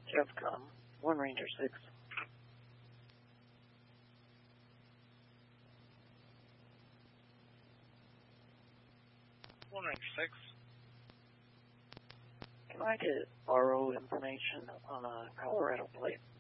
Jeffcom, 1 Ranger 6. Can I borrow information on a Colorado plate?